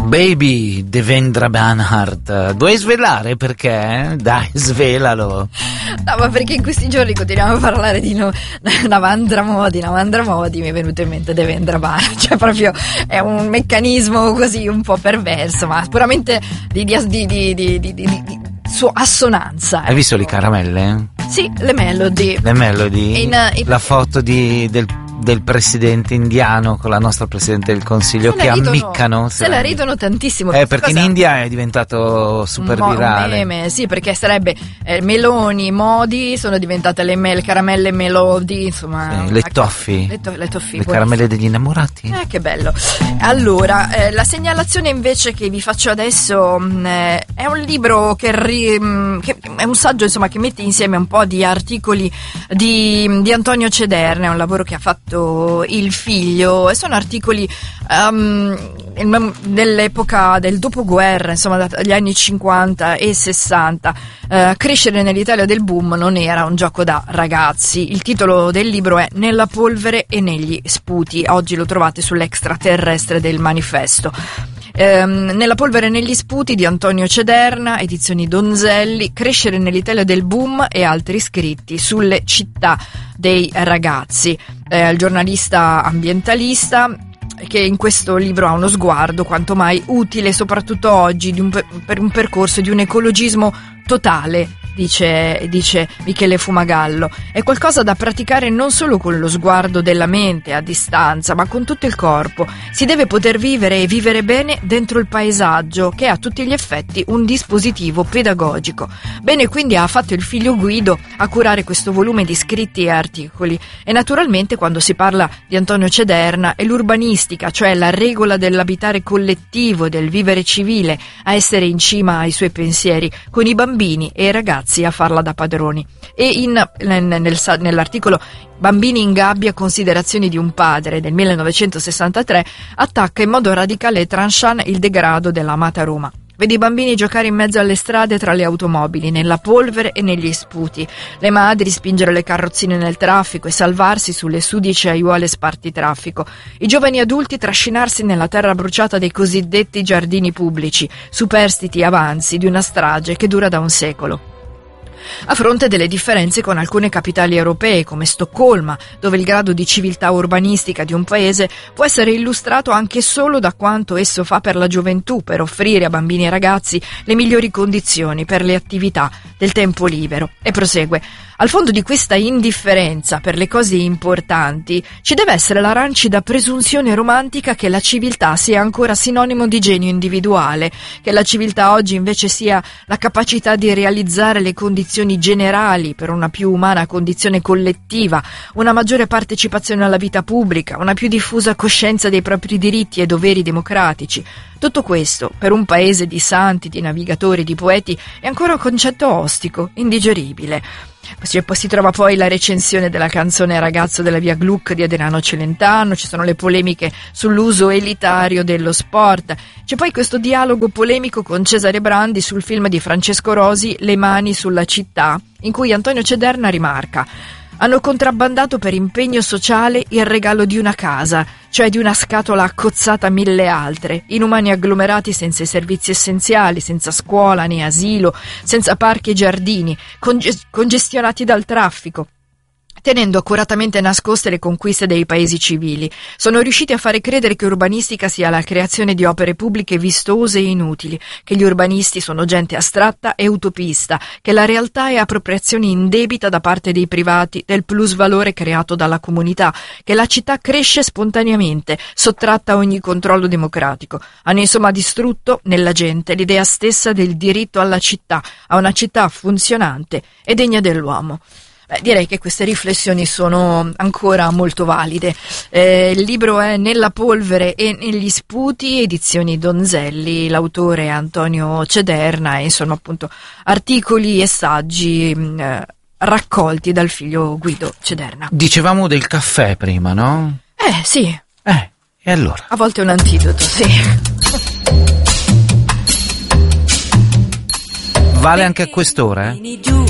Baby Devendra Banhart, vuoi svelare perché? Dai, svelalo. No, ma perché in questi giorni continuiamo a parlare di Narendra Modi, mi è venuto in mente Devendra Banhart, cioè proprio è un meccanismo così un po' perverso, ma puramente di sua assonanza. Hai visto le caramelle? Sì, le Melody. La foto del presidente indiano con la nostra presidente del consiglio che ammiccano. Se la ridono tantissimo. Perché in India è diventato super virale. Meme, sì, perché sarebbe Meloni, Modi, sono diventate le caramelle Melody, insomma. Sì, le toffee. Le toffee. Le caramelle degli innamorati. Che bello. Allora, la segnalazione invece che vi faccio adesso è un libro che è un saggio, insomma, che mette insieme un po' di articoli di Antonio Cederna, è un lavoro che ha fatto il figlio, e sono articoli dell'epoca del dopoguerra, insomma dagli anni 50 e 60. Crescere nell'Italia del boom non era un gioco da ragazzi. Il titolo del libro è Nella polvere e negli sputi, oggi lo trovate sull'Extraterrestre del Manifesto. Nella polvere e negli sputi di Antonio Cederna, edizioni Donzelli, Crescere nell'Italia del boom e altri scritti sulle città dei ragazzi. Il giornalista ambientalista che in questo libro ha uno sguardo quanto mai utile, soprattutto oggi, per un percorso di un ecologismo totale, dice Michele Fumagallo. È qualcosa da praticare non solo con lo sguardo della mente a distanza, ma con tutto il corpo. Si deve poter vivere e vivere bene dentro il paesaggio, che è a tutti gli effetti un dispositivo pedagogico. Bene, quindi ha fatto il figlio Guido a curare questo volume di scritti e articoli. E naturalmente quando si parla di Antonio Cederna è l'urbanistica, cioè la regola dell'abitare collettivo, del vivere civile, a essere in cima ai suoi pensieri, con i bambini e i ragazzi a farla da padroni. E nell'articolo Bambini in gabbia, considerazioni di un padre del 1963 attacca in modo radicale e tranchant il degrado dell'amata Roma. Vede i bambini giocare in mezzo alle strade tra le automobili, nella polvere e negli sputi, le madri spingere le carrozzine nel traffico e salvarsi sulle sudice aiuole spartitraffico, i giovani adulti trascinarsi nella terra bruciata dei cosiddetti giardini pubblici, superstiti avanzi di una strage che dura da un secolo. A fronte delle differenze con alcune capitali europee come Stoccolma, dove il grado di civiltà urbanistica di un paese può essere illustrato anche solo da quanto esso fa per la gioventù, per offrire a bambini e ragazzi le migliori condizioni per le attività del tempo libero. E prosegue: al fondo di questa indifferenza per le cose importanti ci deve essere la rancida presunzione romantica che la civiltà sia ancora sinonimo di genio individuale, che la civiltà oggi invece sia la capacità di realizzare le condizioni generali per una più umana condizione collettiva, una maggiore partecipazione alla vita pubblica, una più diffusa coscienza dei propri diritti e doveri democratici. Tutto questo, per un paese di santi, di navigatori, di poeti, è ancora un concetto ostico, indigeribile. Si trova poi la recensione della canzone Ragazzo della via Gluck di Adriano Celentano, ci sono le polemiche sull'uso elitario dello sport, c'è poi questo dialogo polemico con Cesare Brandi sul film di Francesco Rosi Le mani sulla città, in cui Antonio Cederna rimarca: hanno contrabbandato per impegno sociale il regalo di una casa, cioè di una scatola accozzata a 1000 altre, inumani agglomerati senza i servizi essenziali, senza scuola né asilo, senza parchi e giardini, congestionati dal traffico, tenendo accuratamente nascoste le conquiste dei paesi civili. Sono riusciti a fare credere che urbanistica sia la creazione di opere pubbliche vistose e inutili, che gli urbanisti sono gente astratta e utopista, che la realtà è appropriazione indebita da parte dei privati del plusvalore creato dalla comunità, che la città cresce spontaneamente, sottratta a ogni controllo democratico. Hanno insomma distrutto nella gente l'idea stessa del diritto alla città, a una città funzionante e degna dell'uomo. Direi che queste riflessioni sono ancora molto valide. Il libro è Nella polvere e negli sputi, edizioni Donzelli, l'autore è Antonio Cederna, e sono appunto articoli e saggi raccolti dal figlio Guido Cederna. Dicevamo del caffè prima, no? Sì. E allora? A volte è un antidoto, sì. Vale anche a quest'ora, eh?